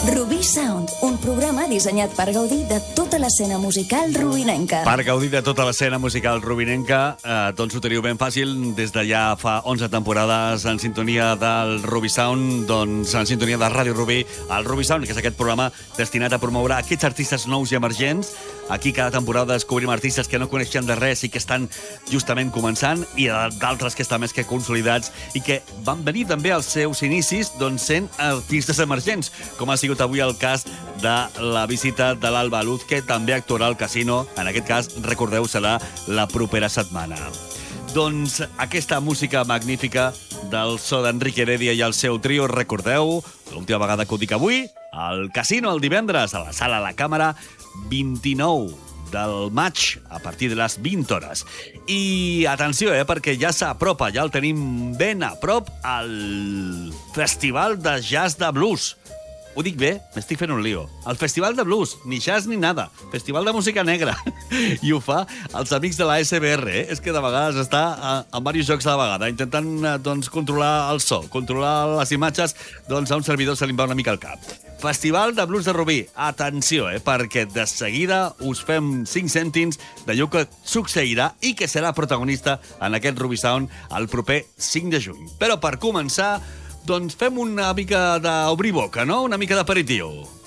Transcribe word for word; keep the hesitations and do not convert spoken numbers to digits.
Rubí Sound, un programa dissenyat per gaudir de tota l'escena musical rubinenca. Per gaudir de tota l'escena musical rubinenca, eh, doncs ho teniu ben fàcil. Des de ja fa onze temporades en sintonia del Rubí Sound, doncs en sintonia de Ràdio Rubí, el Rubí Sound, que és aquest programa destinat a promoure aquests artistes nous i emergents. Aquí cada temporada descobrim artistes que no coneixen de res i que estan justament començant, i d'altres que estan més que consolidats i que van venir també als seus inicis doncs sent artistes emergents, com ha sigut avui el cas de la visita de l'Alba Luz, que també actuarà al Casino. En aquest cas, recordeu, serà la propera setmana. Doncs aquesta música magnífica del so d'Enrique Heredia i el seu trio, recordeu, l'última vegada que ho dic avui, al Casino el divendres, a la Sala La Càmera, vint-i-nou del maig, a partir de les vint hores. I atenció, eh, perquè ja s'apropa, ja el tenim ben a prop, al Festival de Jazz de Blues. Ho dic bé? M'estic fent un lío. El Festival de Blues, ni jazz ni nada. Festival de música negra. I ho fa els amics de la S B R, eh? És que de vegades està en diversos jocs de la vegada, intentant doncs, controlar el so, controlar les imatges, doncs a un servidor se li va una mica el cap. Festival de Blues de Rubí. Atenció, eh? Perquè de seguida us fem cinc cèntims d'allò que succeirà i que serà protagonista en aquest Rubí Sound el proper cinc de juny. Però per començar, doncs fem una mica d'obrir boca, no? Una mica d'aperitiu.